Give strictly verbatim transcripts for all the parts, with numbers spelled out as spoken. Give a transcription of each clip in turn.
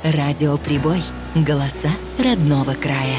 Радио Прибой. Голоса родного края.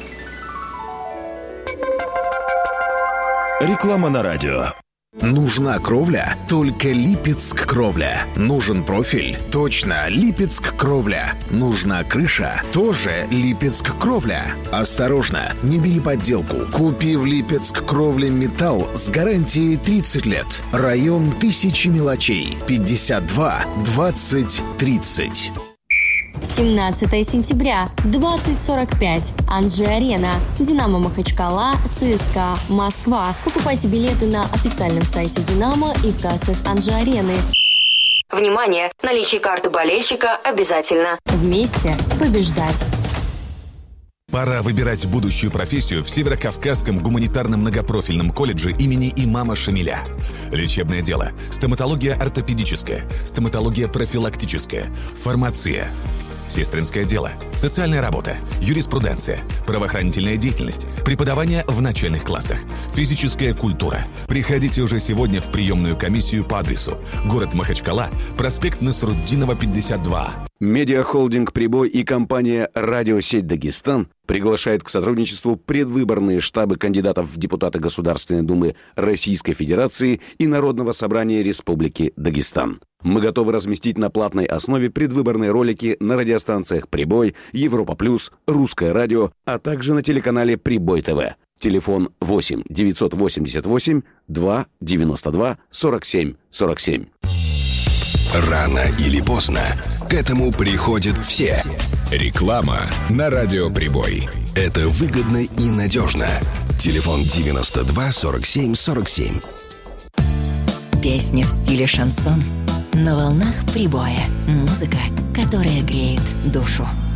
Реклама на радио. Нужна кровля? Только Липецк Кровля. Нужен профиль? Точно, Липецк Кровля. Нужна крыша? Тоже Липецк Кровля. Осторожно, не бери подделку. Купи в Липецк Кровля металл с гарантией тридцать лет. Район Тысячи мелочей. пятьдесят два двадцать тридцать. семнадцатого сентября, двадцать сорок пять. Анжи-Арена. Динамо Махачкала, ЦСКА Москва. Покупайте билеты на официальном сайте Динамо и в кассах Анжи-Арены. Внимание! Наличие карты болельщика обязательно. Вместе побеждать. Пора выбирать будущую профессию в Северокавказском гуманитарном многопрофильном колледже имени имама Шамиля. Лечебное дело, стоматология ортопедическая, стоматология профилактическая, фармация, сестринское дело, социальная работа, юриспруденция, правоохранительная деятельность, преподавание в начальных классах, физическая культура. Приходите уже сегодня в приемную комиссию по адресу: город Махачкала, проспект Насруддинова, пятьдесят два. Медиахолдинг «Прибой» и компания «Радиосеть Дагестан» приглашает к сотрудничеству предвыборные штабы кандидатов в депутаты Государственной Думы Российской Федерации и Народного собрания Республики Дагестан. Мы готовы разместить на платной основе предвыборные ролики на радиостанциях «Прибой», «Европа Плюс», «Русское радио», а также на телеканале «Прибой ТВ». Телефон восемь девятьсот восемьдесят восемь два девяносто два сорок семь сорок семь. Рано или поздно к этому приходят все. Реклама на радио Прибой. Это выгодно и надежно. Телефон девяносто два сорок семь сорок семь. Песня в стиле шансон на волнах Прибоя. Музыка, которая греет душу.